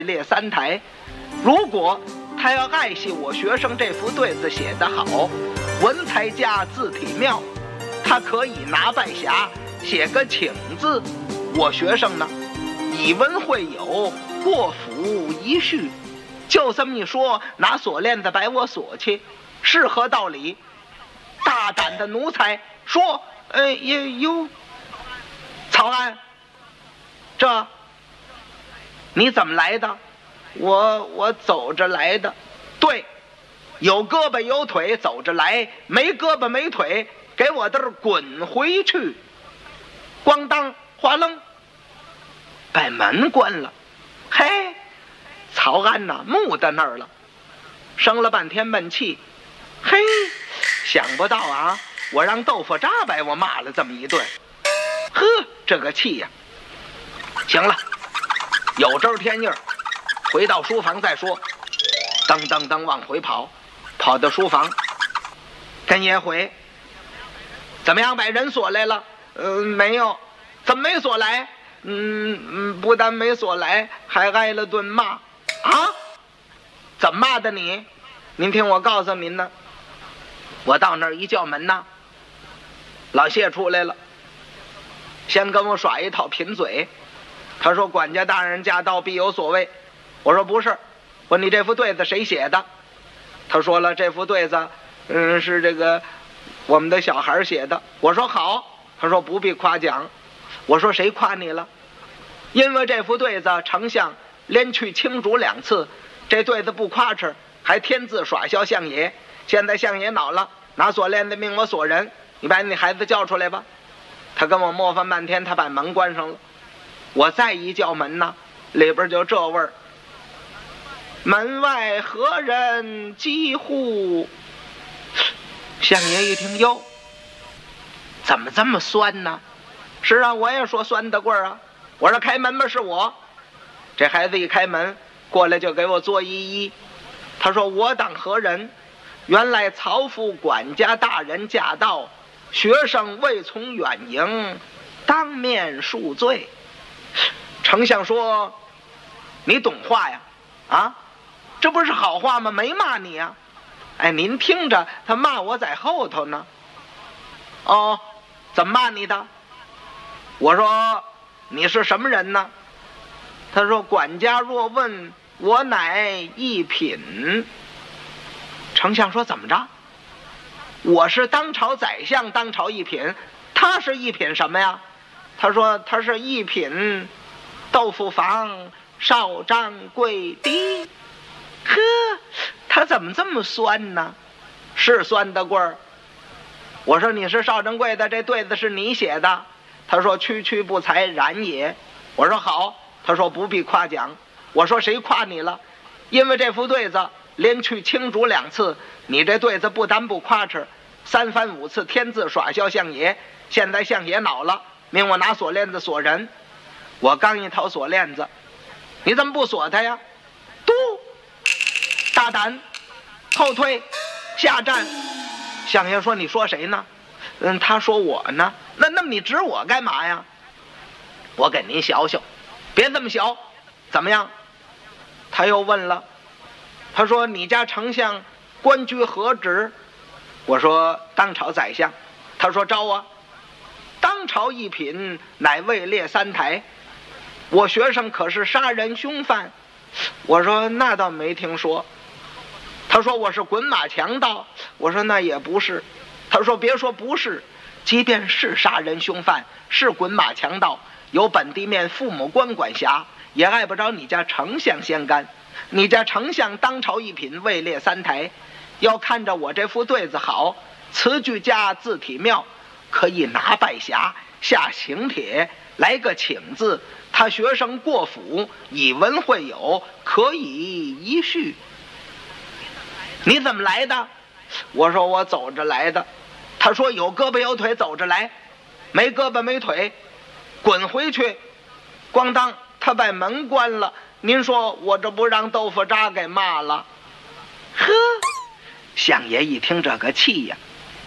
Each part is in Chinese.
列三台。如果他要爱惜我学生这幅对子写得好，文才佳，字体妙，他可以拿拜匣写个请字。我学生呢，以文会友，过府一叙。就这么一说，拿锁链子把我锁去，是何道理？大胆的奴才说：“哟，曹安，这你怎么来的？”我走着来的。对，有胳膊有腿走着来，没胳膊没腿给我这儿滚回去！咣当哗楞，把门关了。嘿，曹安呐，木在那儿了，生了半天闷气。嘿，想不到啊，我让豆腐渣把我骂了这么一顿。呵，这个气呀！行了，有周天印，回到书房再说。噔噔噔往回跑到书房，跟爷回。怎么样，把人锁来了？没有。怎么没锁来？不但没锁来，还挨了顿骂。啊？怎么骂的你？您听我告诉您呢。我到那儿一叫门呐，老谢出来了，先跟我耍一套贫嘴。他说：“管家大人驾到，必有所谓。”我说：“不是。”我说：“你这幅对子谁写的？”他说了：“这幅对子，是这个我们的小孩写的。”我说：“好。”他说：“不必夸奖。”我说：“谁夸你了？”因为这幅对子，丞相连去清主2次，这对子不夸哧，还添字耍笑相爷。现在相爷恼了，拿锁链子命我锁人。你把你孩子叫出来吧。他跟我磨翻半天，他把门关上了。我再一叫门呢，里边就这味儿。门外何人击呼？相爷一听，哟，怎么这么酸呢？是啊，我也说酸的棍儿啊。我说开门吧，是我。这孩子一开门过来就给我作揖。他说：“我当何人？原来曹府管家大人驾到，学生未从远迎，当面恕罪。”丞相说：“你懂话呀？啊，这不是好话吗？没骂你呀。哎，您听着，他骂我在后头呢。”哦，怎么骂你的？我说：“你是什么人呢？”他说：“管家若问，我乃一品。”丞相说：“怎么着？我是当朝宰相，当朝一品，他是一品什么呀？”他说：“他是一品豆腐房少掌柜的。”呵，他怎么这么酸呢？是酸的棍儿。我说：“你是少掌柜的，这对子是你写的？”他说：“区区不才，然也。”我说：“好。”他说：“不必夸奖。”我说：“谁夸你了？因为这幅对子连去清主2次，你这对子不单不夸哧，3番5次添字耍笑相爷。现在相爷恼了，命我拿锁链子锁人。我刚一掏锁链子，你怎么不锁他呀？嘟，大胆，后退，下站。相爷说：“你说谁呢？”他说：“我呢。”那么你指我干嘛呀？我给您学学，别这么小，怎么样？他又问了，他说：“你家丞相官居何职？”我说：“当朝宰相。”他说：“招啊，当朝一品，乃位列3台。我学生可是杀人凶犯。”我说：“那倒没听说。”他说：“我是滚马强盗。”我说：“那也不是。”他说：“别说不是，即便是杀人凶犯，是滚马强盗，有本地面父母官管辖，也碍不着你家丞相先干。你家丞相当朝一品，位列3台，要看着我这副对子好，词句佳，字体妙，可以拿拜匣下请帖，来个请字。他学生过府，以文会友，可以一叙。”你怎么来的？我说：“我走着来的。”他说：“有胳膊有腿走着来，没胳膊没腿滚回去。”咣当，他把门关了。您说我这不让豆腐渣给骂了？呵，相爷一听这个气呀，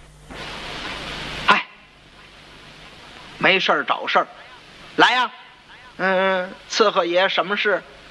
哎，没事找事儿，来呀，伺候爷什么事？